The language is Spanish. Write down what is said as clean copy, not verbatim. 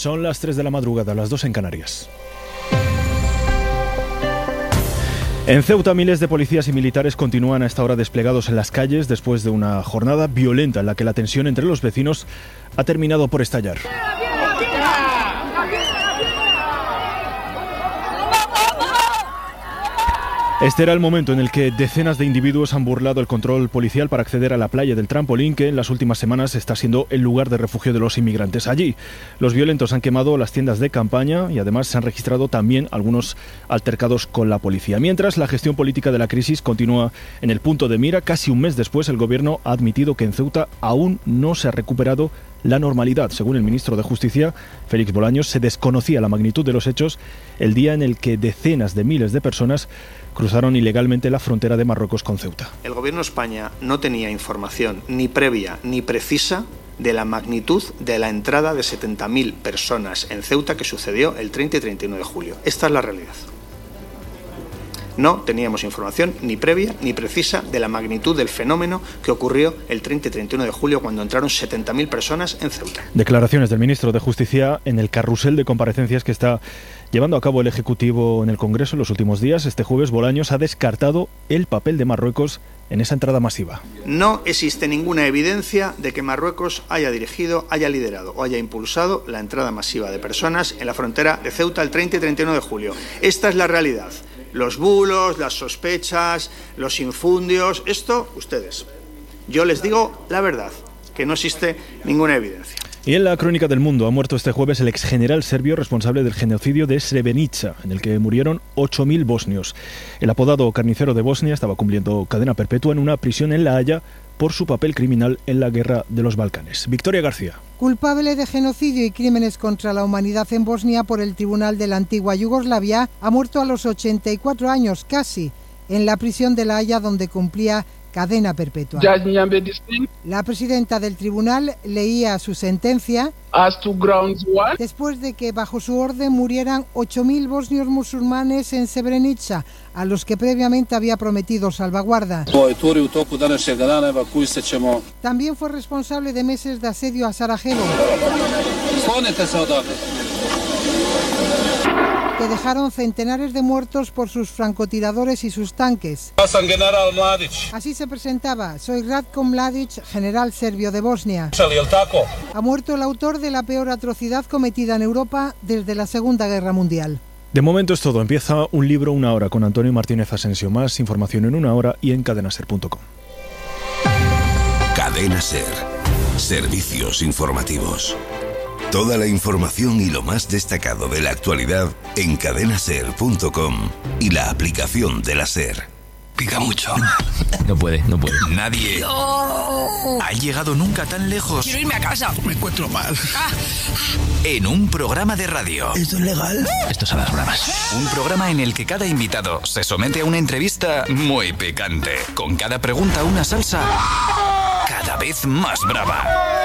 Son las 3 de la madrugada, las 2 en Canarias. En Ceuta, miles de policías y militares continúan a esta hora desplegados en las calles después de una jornada violenta en la que la tensión entre los vecinos ha terminado por estallar. Este era el momento en el que decenas de individuos han burlado el control policial para acceder a la playa del Trampolín, que en las últimas semanas está siendo el lugar de refugio de los inmigrantes. Allí, los violentos han quemado las tiendas de campaña y además se han registrado también algunos altercados con la policía. Mientras, la gestión política de la crisis continúa en el punto de mira. Casi un mes después, el gobierno ha admitido que en Ceuta aún no se ha recuperado la normalidad. Según el ministro de Justicia, Félix Bolaños, se desconocía la magnitud de los hechos el día en el que decenas de miles de personas cruzaron ilegalmente la frontera de Marruecos con Ceuta. El gobierno de España no tenía información ni previa ni precisa de la magnitud de la entrada de 70.000 personas en Ceuta que sucedió el 30 y 31 de julio. Esta es la realidad. No teníamos información ni previa ni precisa de la magnitud del fenómeno que ocurrió el 30 y 31 de julio cuando entraron 70.000 personas en Ceuta. Declaraciones del ministro de Justicia en el carrusel de comparecencias que está llevando a cabo el Ejecutivo en el Congreso en los últimos días. Este jueves, Bolaños ha descartado el papel de Marruecos en esa entrada masiva. No existe ninguna evidencia de que Marruecos haya dirigido, haya liderado o haya impulsado la entrada masiva de personas en la frontera de Ceuta el 30 y 31 de julio. Esta es la realidad. Los bulos, las sospechas, los infundios, esto, ustedes. Yo les digo la verdad, que no existe ninguna evidencia. Y en la crónica del mundo ha muerto este jueves el exgeneral serbio responsable del genocidio de Srebrenica, en el que murieron 8.000 bosnios. El apodado carnicero de Bosnia estaba cumpliendo cadena perpetua en una prisión en La Haya por su papel criminal en la guerra de los Balcanes. Victoria García. Culpable de genocidio y crímenes contra la humanidad en Bosnia por el Tribunal de la antigua Yugoslavia, ha muerto a los 84 años casi en la prisión de La Haya, donde cumplía cadena perpetua. La presidenta del tribunal leía su sentencia después de que bajo su orden murieran 8.000 bosnios musulmanes en Srebrenica, a los que previamente había prometido salvaguarda. También fue responsable de meses de asedio a Sarajevo, que dejaron centenares de muertos por sus francotiradores y sus tanques. Así se presentaba: soy Ratko Mladic, general serbio de Bosnia. Ha muerto el autor de la peor atrocidad cometida en Europa desde la Segunda Guerra Mundial. De momento es todo. Empieza Un libro, una hora con Antonio Martínez Asensio. Más información en una hora y en cadenaser.com. Cadena Ser. Servicios informativos. Toda la información y lo más destacado de la actualidad en cadenaser.com y la aplicación de la Ser. Pica mucho. No puede. Nadie ha llegado nunca tan lejos. Quiero irme a casa. Me encuentro mal. En un programa de radio. ¿Esto es legal? Estos son las bromas. Un programa en el que cada invitado se somete a una entrevista muy picante. Con cada pregunta una salsa cada vez más brava.